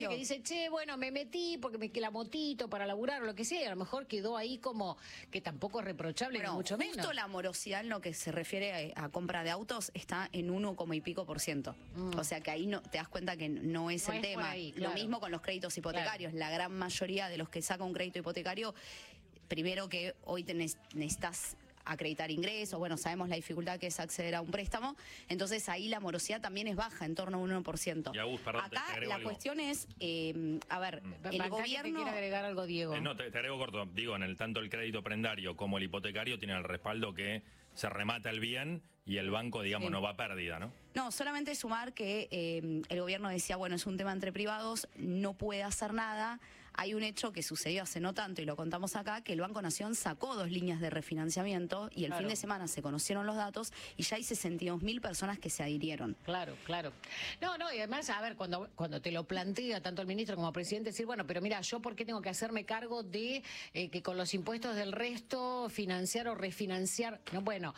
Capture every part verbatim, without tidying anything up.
Que dice, che, bueno, me metí porque me que la motito para laburar o lo que sea, y a lo mejor quedó ahí como que tampoco es reprochable, bueno, ni mucho menos. Justo la morosidad en lo que se refiere a, a compra de autos está en uno coma y pico por ciento. Mm. O sea que ahí no te das cuenta que no es no el es tema. Ahí, claro. Lo mismo con los créditos hipotecarios. Claro. La gran mayoría de los que sacan un crédito hipotecario, primero que hoy tenés, necesitas acreditar ingresos, bueno, sabemos la dificultad que es acceder a un préstamo, entonces ahí la morosidad también es baja, en torno a un uno por ciento. Y Agus, perdón, acá te, te la algo. cuestión es, eh, a ver, mm. el gobierno... ¿Te quiere agregar algo, Diego? Eh, no, te, te agrego corto, digo, en el tanto el crédito prendario como el hipotecario tienen el respaldo que se remata el bien y el banco, digamos, sí. no va a pérdida, ¿no? No, solamente sumar que eh, el gobierno decía, bueno, es un tema entre privados, no puede hacer nada. Hay un hecho que sucedió hace no tanto, y lo contamos acá, que el Banco Nación sacó dos líneas de refinanciamiento y el claro. fin de semana se conocieron los datos y ya hay sesenta y dos mil personas que se adhirieron. Claro, claro. No, no, y además, a ver, cuando, cuando te lo plantea tanto el ministro como el presidente, decir, bueno, pero mira, ¿yo por qué tengo que hacerme cargo de eh, que con los impuestos del resto financiar o refinanciar? No, bueno...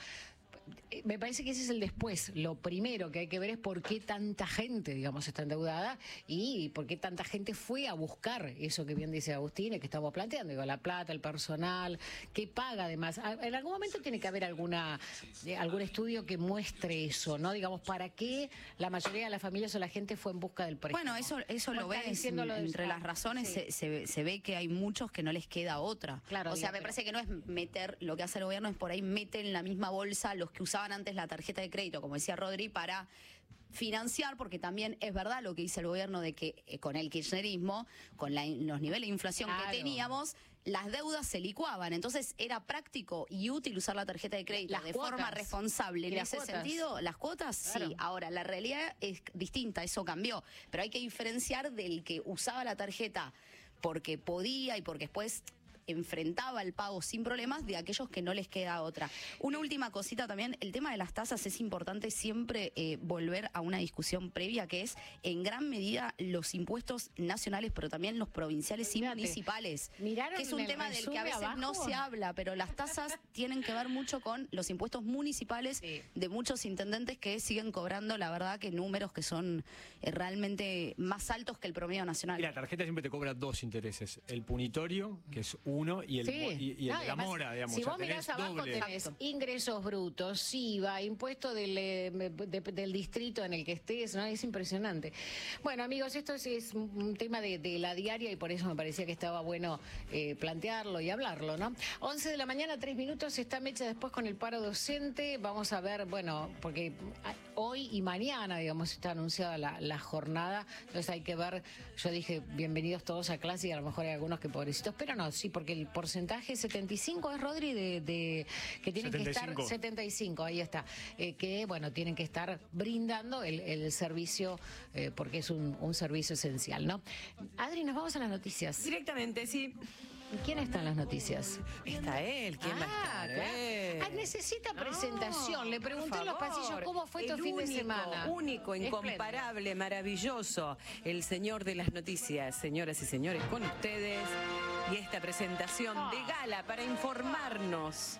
Me parece que ese es el después. Lo primero que hay que ver es por qué tanta gente, digamos, está endeudada y por qué tanta gente fue a buscar eso que bien dice Agustín, que estamos planteando, digo, la plata, el personal, qué paga además. En algún momento tiene que haber alguna algún estudio que muestre eso, ¿no? Digamos, para qué la mayoría de las familias o la gente fue en busca del préstamo. Bueno, eso eso lo ves, entre las razones sí. se, se, se ve que hay muchos que no les queda otra. Claro, o sea, digo, me pero... parece que no es meter, lo que hace el gobierno es por ahí meter en la misma bolsa los que usaban antes la tarjeta de crédito, como decía Rodri, para financiar, porque también es verdad lo que dice el gobierno de que eh, con el kirchnerismo, con la, los niveles de inflación claro. que teníamos, las deudas se licuaban, entonces era práctico y útil usar la tarjeta de crédito las de cuotas. forma responsable. En ese cuotas. sentido, las cuotas, claro. sí. Ahora, la realidad es distinta, eso cambió, pero hay que diferenciar del que usaba la tarjeta porque podía y porque después enfrentaba el pago sin problemas de aquellos que no les queda otra. Una última cosita también, el tema de las tasas es importante siempre eh, volver a una discusión previa que es en gran medida los impuestos nacionales pero también los provinciales y Fíjate, municipales, que es un tema del que a veces abajo? no se habla, pero las tasas tienen que ver mucho con los impuestos municipales sí. de muchos intendentes que siguen cobrando, la verdad, que números que son eh, realmente más altos que el promedio nacional. Y la tarjeta siempre te cobra dos intereses, el punitorio, que es uno, y el, sí. y, y el no, de la mora, digamos. Si o sea, vos mirás abajo doble. tenés ingresos brutos, I V A, impuesto del, de, de, del distrito en el que estés, ¿no? Es impresionante. Bueno, amigos, esto es, es un tema de, de la diaria y por eso me parecía que estaba bueno eh, plantearlo y hablarlo, ¿no? once de la mañana, tres minutos, está Mecha después con el paro docente. Vamos a ver, bueno, porque hoy y mañana, digamos, está anunciada la, la jornada, entonces hay que ver, yo dije, bienvenidos todos a clase y a lo mejor hay algunos que pobrecitos, pero no, sí, porque el porcentaje setenta y cinco es, Rodri, de, de que tienen setenta y cinco. Que estar setenta y cinco, ahí está, eh, que bueno, tienen que estar brindando el, el servicio eh, porque es un, un servicio esencial, ¿no? Adri, nos vamos a las noticias. Directamente, sí. ¿Quién está en las noticias? Está él, ¿quién ah, va a estar? Claro. Eh. Ah, necesita presentación. No, Le pregunté en los pasillos cómo fue tu fin único, de semana. Único, incomparable, Espléndido. Maravilloso. El señor de las noticias, señoras y señores, con ustedes. Y esta presentación ah. de gala para informarnos.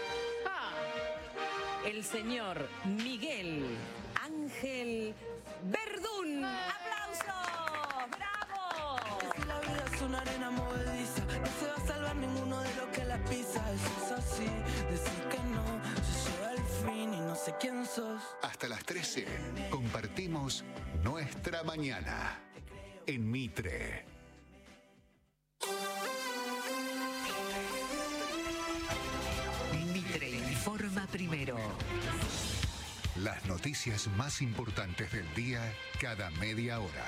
Ah. El señor Miguel Ángel Verdún. Ah. ¡Aplausos! ¡Bravo! Si la vida es una arena movediza, no se va a salvar ninguno de los que la pisa. Eso es así, decir que no, se llega al fin y no sé quién sos. Hasta las trece compartimos nuestra mañana en Mitre. Mitre informa primero. Las noticias más importantes del día cada media hora.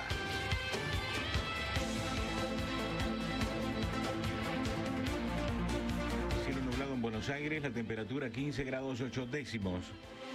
Cielo nublado en Buenos Aires, la temperatura quince grados ocho décimos.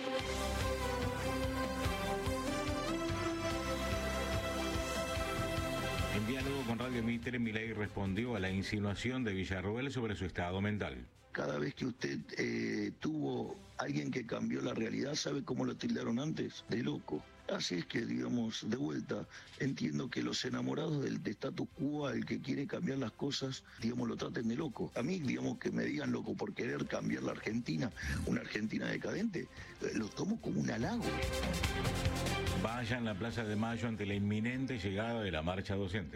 En diálogo con Radio Mitre, Milei respondió a la insinuación de Villarroel sobre su estado mental. Cada vez que usted eh, tuvo alguien que cambió la realidad, ¿sabe cómo lo tildaron antes? De loco. Así es que, digamos, de vuelta, entiendo que los enamorados del status quo, el que quiere cambiar las cosas, digamos, lo traten de loco. A mí, digamos, que me digan loco por querer cambiar la Argentina, una Argentina decadente, lo tomo como un halago. Vaya en la Plaza de Mayo ante la inminente llegada de la marcha docente.